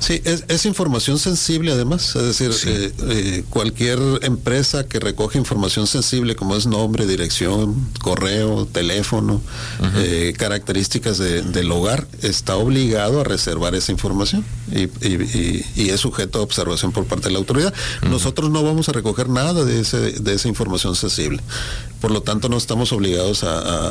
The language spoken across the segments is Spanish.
Sí, es información sensible además, es decir, cualquier empresa que recoge información sensible como es nombre, dirección, correo, teléfono, características del hogar, está obligado a reservar esa información y es sujeto a observación por parte de la autoridad. Nosotros no vamos a recoger nada de esa información sensible, por lo tanto no estamos obligados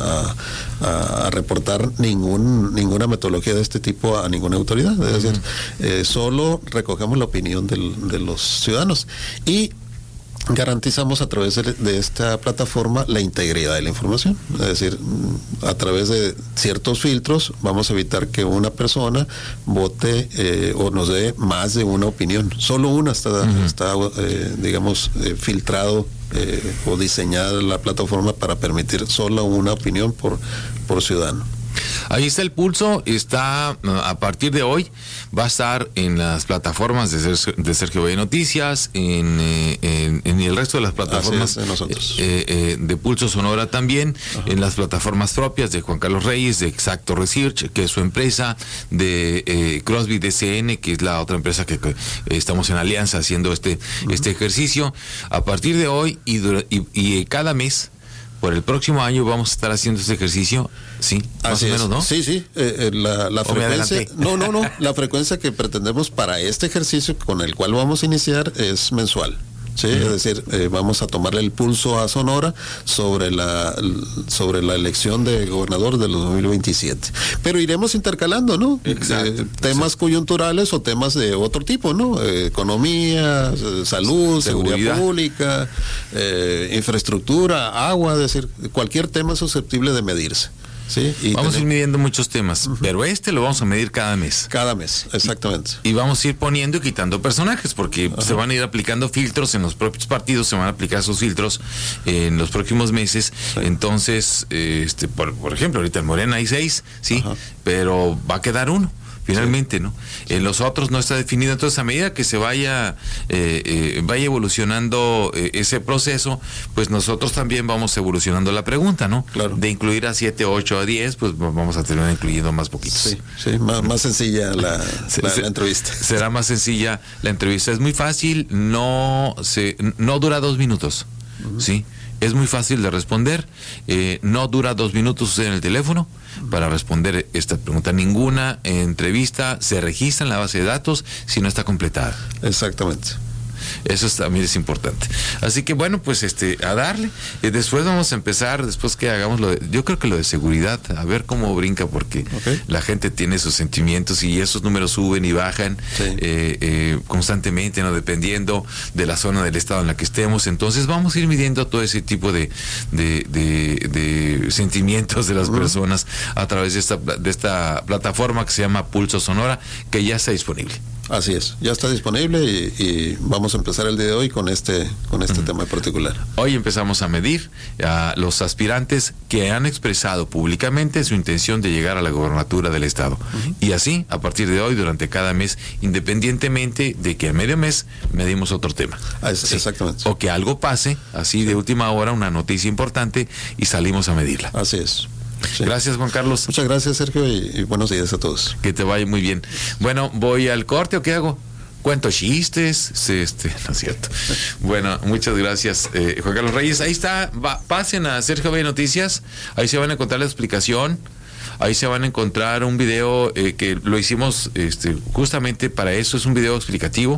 a reportar ninguna metodología de este tipo a ninguna autoridad, es decir, solo recogemos la opinión de los ciudadanos y garantizamos a través de esta plataforma la integridad de la información, es decir, a través de ciertos filtros vamos a evitar que una persona vote o nos dé más de una opinión, solo una está digamos, filtrado o diseñada la plataforma para permitir solo una opinión por ciudadano. Ahí está el pulso, está a partir de hoy, va a estar en las plataformas de Sergio Valle Noticias, en el resto de las plataformas de nosotros. De Pulso Sonora también, en las plataformas propias de Juan Carlos Reyes, de Exacto Research, que es su empresa, de Crosby DCN, que es la otra empresa que estamos en alianza haciendo este ejercicio. A partir de hoy y cada mes, por el próximo año vamos a estar haciendo este ejercicio, sí, más o menos, ¿no? Sí, la frecuencia, la frecuencia que pretendemos para este ejercicio con el cual vamos a iniciar es mensual. Sí, es decir, vamos a tomarle el pulso a Sonora sobre la elección de gobernador de los 2027. Pero iremos intercalando, ¿no? Exacto. Temas coyunturales o temas de otro tipo, ¿no? Economía, salud, seguridad pública, infraestructura, agua, es decir, cualquier tema susceptible de medirse. Sí, vamos a ir midiendo muchos temas, pero lo vamos a medir cada mes. Cada mes, exactamente. Y vamos a ir poniendo y quitando personajes, porque se van a ir aplicando filtros en los propios partidos, se van a aplicar esos filtros en los próximos meses. Sí. Entonces, por ejemplo, ahorita en Morena hay 6, sí, pero va a quedar uno. Finalmente, ¿no? En los otros no está definido. Entonces, a medida que se vaya evolucionando ese proceso, pues nosotros también vamos evolucionando la pregunta, ¿no? Claro. De incluir a 7, 8, a 10, pues vamos a terminar incluyendo más poquitos. Sí, más sencilla la entrevista. Será más sencilla la entrevista. Es muy fácil, no dura 2 minutos, ¿sí? Es muy fácil de responder, no dura 2 minutos usted en el teléfono para responder esta pregunta. Ninguna entrevista se registra en la base de datos si no está completada. Exactamente. Eso también es importante. Así que bueno, pues a darle. Después vamos a empezar, después que hagamos yo creo que lo de seguridad, a ver cómo brinca, porque la gente tiene sus sentimientos y esos números suben y bajan constantemente, ¿no? Dependiendo de la zona del estado en la que estemos. Entonces vamos a ir midiendo todo ese tipo de sentimientos de las personas a través de esta plataforma que se llama Pulso Sonora, que ya está disponible. Así es, ya está disponible y vamos a empezar el día de hoy con este tema en particular. Hoy empezamos a medir a los aspirantes que han expresado públicamente su intención de llegar a la gobernatura del estado. Y así, a partir de hoy, durante cada mes, independientemente de que a medio mes medimos otro tema. Exactamente. O que algo pase, así de última hora, una noticia importante, y salimos a medirla. Así es. Sí. Gracias, Juan Carlos. Muchas gracias, Sergio, y buenos días a todos. Que te vaya muy bien. Bueno, ¿voy al corte o qué hago? ¿Cuento chistes? No es cierto. Bueno, muchas gracias, Juan Carlos Reyes. Ahí está, pasen a Sergio Valle Noticias, ahí se van a encontrar la explicación. Ahí se van a encontrar un video que lo hicimos justamente para eso. Es un video explicativo.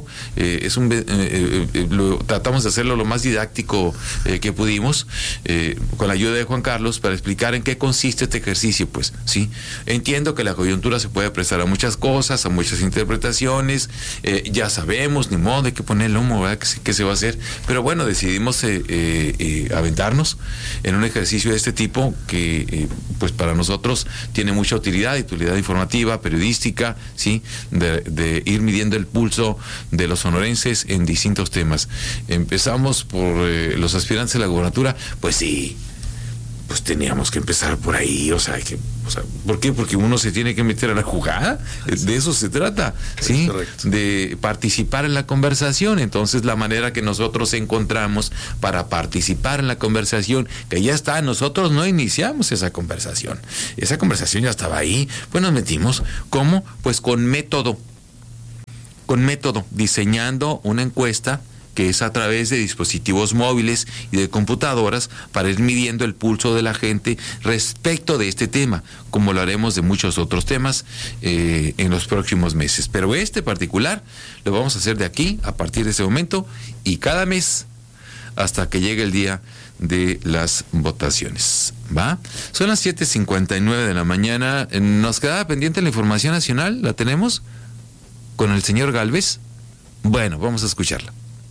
Tratamos de hacerlo lo más didáctico que pudimos, con la ayuda de Juan Carlos, para explicar en qué consiste este ejercicio. Pues sí, entiendo que la coyuntura se puede prestar a muchas cosas, a muchas interpretaciones. Ya sabemos, ni modo, hay que poner el humo, ¿verdad? ¿Qué se va a hacer? Pero bueno, decidimos aventarnos en un ejercicio de este tipo que, pues para nosotros tiene mucha utilidad informativa, periodística, ¿sí? De ir midiendo el pulso de los sonorenses en distintos temas. Empezamos por los aspirantes a la gobernatura. Pues sí, pues teníamos que empezar por ahí, ¿por qué? Porque uno se tiene que meter a la jugada, de eso se trata, ¿sí? De participar en la conversación. Entonces, la manera que nosotros encontramos para participar en la conversación, que ya está, nosotros no iniciamos esa conversación ya estaba ahí, pues nos metimos, ¿cómo? Pues con método. con método, diseñando una encuesta que es a través de dispositivos móviles y de computadoras para ir midiendo el pulso de la gente respecto de este tema, como lo haremos de muchos otros temas en los próximos meses. Pero este particular lo vamos a hacer de aquí, a partir de ese momento, y cada mes hasta que llegue el día de las votaciones. ¿Va? Son las 7:59 de la mañana. Nos quedaba pendiente la información nacional. ¿La tenemos? ¿Con el señor Gálvez? Bueno, vamos a escucharla.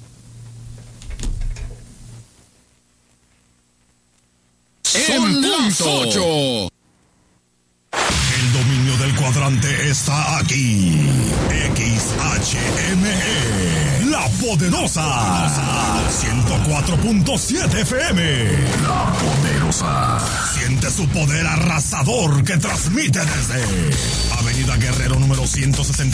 Son las 8. El dominio del cuadrante está aquí. XHME, La Poderosa. 104.7 FM. La Poderosa. Siente su poder arrasador que transmite desde Avenida Guerrero número 160.